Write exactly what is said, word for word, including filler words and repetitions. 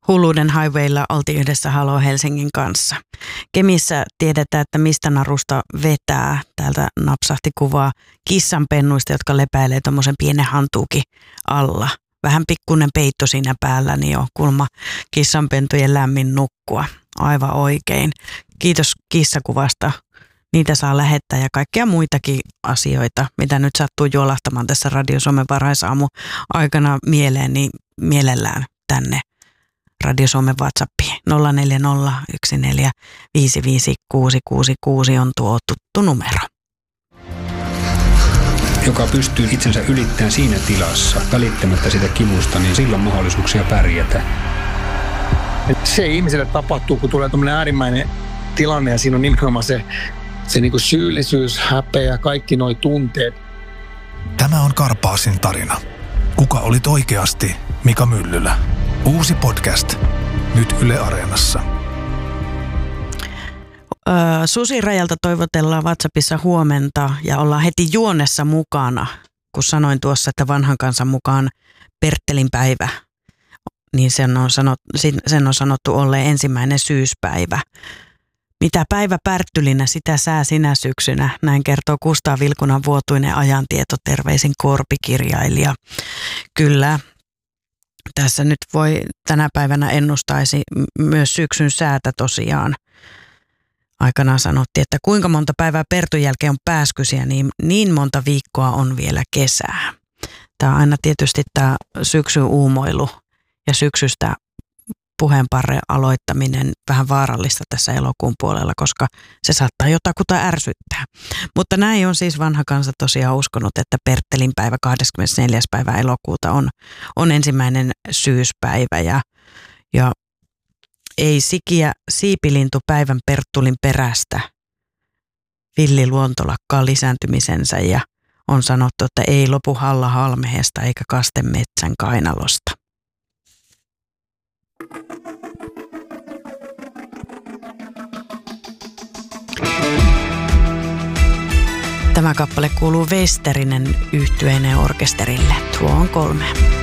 Hulluuden highwaylla oltiin yhdessä Halo Helsingin kanssa. Kemissä tiedetään, että mistä narusta vetää. Täältä napsahti kuvaa kissanpennuista, jotka lepäilee tuommoisen pienen hantuukin alla. Vähän pikkuinen peitto siinä päällä, niin on kulma kissanpentujen lämmin nukkua. Aivan oikein. Kiitos kissakuvasta. Niitä saa lähettää ja kaikkia muitakin asioita, mitä nyt sattuu juolahtamaan tässä Radio Suomen Varaisaamu aikana mieleen, niin mielellään tänne Radio Suomen WhatsAppiin. nolla neljä nolla yksi neljä viisi viisi kuusi kuusi kuusi on tuo tuttu numero. Joka pystyy itsensä ylittämään siinä tilassa, välittämättä sitä kivusta, niin sillä on mahdollisuuksia pärjätä. Se ihmiselle tapahtuu, kun tulee tämmöinen äärimmäinen tilanne ja siinä on nimenomaan se, se niin kuin syyllisyys, häpeä, kaikki nuo tunteet. Tämä on Karpaasin tarina. Kuka olit oikeasti Mika Myllylä? Uusi podcast. Nyt Yle Areenassa. Öö, Susi Rajalta toivotellaan WhatsAppissa huomenta ja ollaan heti juonessa mukana. Kun sanoin tuossa, että vanhan kansan mukaan Perttelin päivä, niin sen on, sanot, sen on sanottu olleen ensimmäinen syyspäivä. Mitä päivä pärttylinä, sitä sää sinä syksynä. Näin kertoo Kustaa Vilkunan vuotuinen ajantieto, terveisin korpikirjailija. Kyllä, tässä nyt voi tänä päivänä ennustaisi myös syksyn säätä tosiaan. Aikanaan sanottiin, että kuinka monta päivää Pertun jälkeen on pääskysiä, niin niin monta viikkoa on vielä kesää. Tämä on aina tietysti tämä syksyn uumoilu ja syksystä puheenparren aloittaminen vähän vaarallista tässä elokuun puolella, koska se saattaa jotakuta ärsyttää. Mutta näin on siis vanha kansa tosiaan uskonut, että Perttelin päivä kahdeskymmenesneljäs päivä elokuuta on, on ensimmäinen syyspäivä ja, ja ei sikiä siipilintu päivän Perttulin perästä villi luonto lakkaa lisääntymisensä ja on sanottu, että ei lopu halla halmehesta eikä kaste metsän kainalosta. Tämä kappale kuuluu Westerinen yhtyeineen orkesterille. Tuo on kolme.